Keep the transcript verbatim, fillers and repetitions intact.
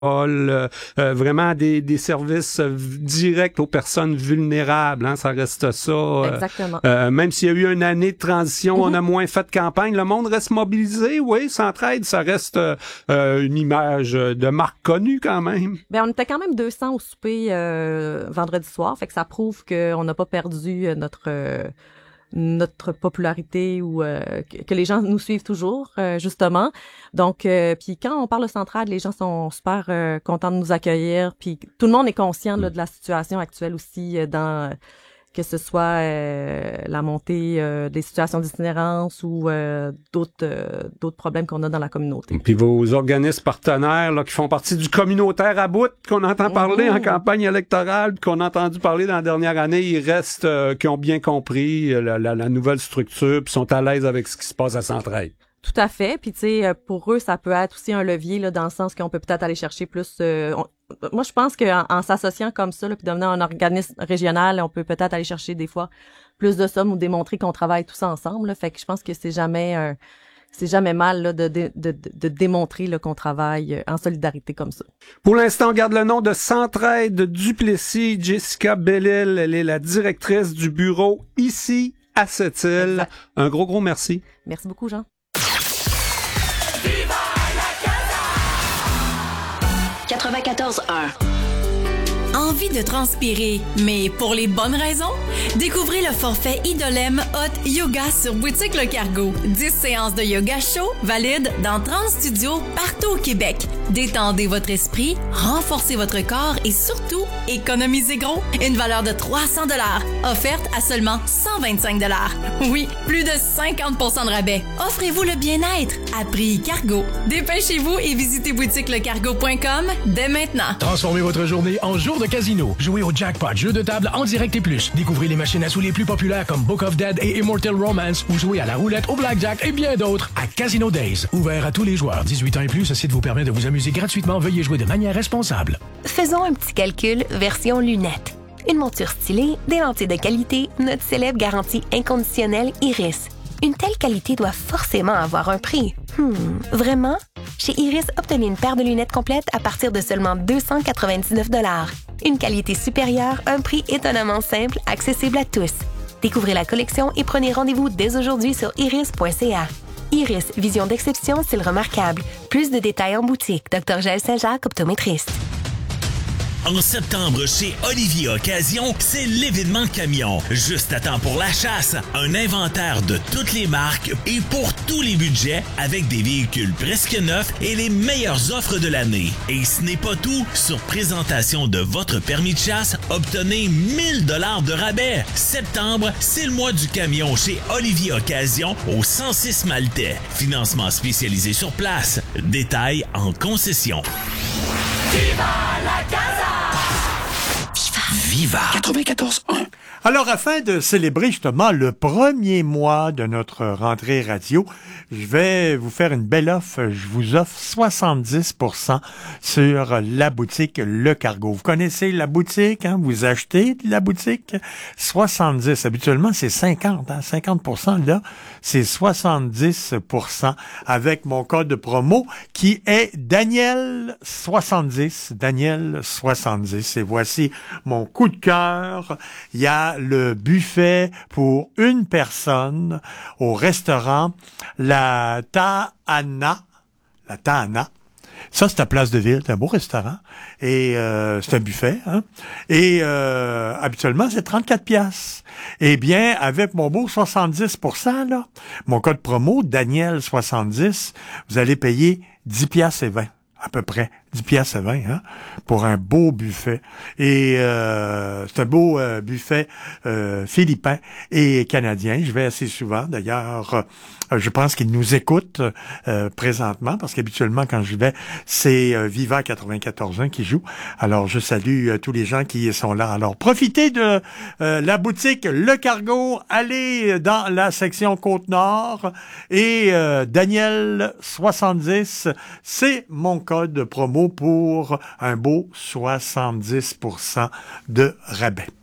Euh, euh, vraiment des, des services euh, directs aux personnes vulnérables, hein, ça reste ça. Euh, Exactement. Euh, même s'il y a eu une année de transition, Mm-hmm. on a moins fait de campagne, le monde reste mobilisé, oui, Centraide, ça reste euh, une image de marque connue quand même. Ben, on était quand même deux cents au souper euh, vendredi soir, fait que ça prouve qu'on n'a pas perdu notre... Euh, notre popularité ou euh, que, que les gens nous suivent toujours, euh, justement. Donc, euh, puis quand on parle de Centraide, les gens sont super euh, contents de nous accueillir. Puis tout le monde est conscient là, de la situation actuelle aussi, euh, dans que ce soit euh, la montée euh, des situations d'itinérance ou euh, d'autres euh, d'autres problèmes qu'on a dans la communauté. Puis vos organismes partenaires là, qui font partie du communautaire à bout, qu'on entend parler mmh. en campagne électorale, qu'on a entendu parler dans la dernière année, ils restent, euh, qui ont bien compris la, la, la nouvelle structure, puis sont à l'aise avec ce qui se passe à Centraide. Tout à fait. Puis tu sais, pour eux, ça peut être aussi un levier là, dans le sens qu'on peut peut-être aller chercher plus. Euh, on, moi, je pense qu'en en s'associant comme ça, là, puis devenant un organisme régional, on peut peut-être aller chercher des fois plus de sommes ou démontrer qu'on travaille tous ensemble. Là. Fait que je pense que c'est jamais un, c'est jamais mal là, de, de, de, de démontrer là, qu'on travaille en solidarité comme ça. Pour l'instant, on garde le nom de Centraide Duplessis. Jessica Bellil, elle est la directrice du bureau ici à Sept-Îles. Exact. Un gros, gros merci. Merci beaucoup, Jean. quatre-vingt-quatorze un. Envie de transpirer, mais pour les bonnes raisons? Découvrez le forfait Idolem Hot Yoga sur Boutique Le Cargo. dix séances de yoga chaud valides dans trente studios partout au Québec. Détendez votre esprit, renforcez votre corps et surtout, économisez gros. Une valeur de trois cents dollars, offerte à seulement cent vingt-cinq dollars. Oui, plus de cinquante pour cent de rabais. Offrez-vous le bien-être à prix Cargo. Dépêchez-vous et visitez boutique le cargo point com dès maintenant. Transformez votre journée en jour de casino. Jouez au jackpot, jeu de table en direct et plus. Découvrez les machines à sous les plus populaires comme Book of Dead et Immortal Romance ou jouez à la roulette, au blackjack et bien d'autres à Casino Days. Ouvert à tous les joueurs. dix-huit ans et plus, ce site vous permet de vous amuser gratuitement. Veuillez jouer de manière responsable. Faisons un petit calcul version lunettes. Une monture stylée, des lentilles de qualité, notre célèbre garantie inconditionnelle Iris. Une telle qualité doit forcément avoir un prix. Hmm, vraiment? Chez Iris, obtenez une paire de lunettes complètes à partir de seulement deux cent quatre-vingt-dix-neuf dollars. Une qualité supérieure, un prix étonnamment simple, accessible à tous. Découvrez la collection et prenez rendez-vous dès aujourd'hui sur iris point c a. Iris, vision d'exception, style remarquable. Plus de détails en boutique. docteur Jaël Saint-Jacques, optométriste. En septembre, chez Olivier Occasion, c'est l'événement camion. Juste à temps pour la chasse, un inventaire de toutes les marques et pour tous les budgets, avec des véhicules presque neufs et les meilleures offres de l'année. Et ce n'est pas tout, sur présentation de votre permis de chasse, obtenez mille dollars de rabais. Septembre, c'est le mois du camion chez Olivier Occasion au cent six Maltais. Financement spécialisé sur place. Détails en concession. Viva la casa! Viva quatre-vingt-quatorze un. Alors, afin de célébrer justement le premier mois de notre rentrée radio, je vais vous faire une belle offre. Je vous offre soixante-dix pour cent sur la boutique Le Cargo. Vous connaissez la boutique, hein? Vous achetez de la boutique? soixante-dix. Habituellement, c'est cinquante, hein? cinquante pour cent là, c'est soixante-dix pour cent avec mon code promo qui est Daniel soixante-dix. Daniel soixante-dix. Et voici mon coup de cœur. Il y a le buffet pour une personne au restaurant La Tahana. La Tahana. Ça, c'est à Place de Ville. C'est un beau restaurant. Et euh, c'est un buffet. Hein? Et euh, habituellement, c'est trente-quatre piastres. Eh bien, avec mon beau soixante-dix pour cent, là, mon code promo, Daniel soixante-dix, vous allez payer dix piastres et vingt. À peu près dix piastres et vingt, hein, pour un beau buffet. Et euh, c'est un beau euh, buffet euh, philippin et canadien. Je vais assez souvent. D'ailleurs, euh, je pense qu'ils nous écoutent euh, présentement, parce qu'habituellement, quand je vais, c'est euh, Viva quatre-vingt-quatorze un qui joue. Alors, je salue euh, tous les gens qui sont là. Alors, profitez de euh, la boutique Le Cargo. Allez dans la section Côte-Nord. Et euh, Daniel soixante-dix, c'est mon code promo pour un beau soixante-dix pour cent de rabais.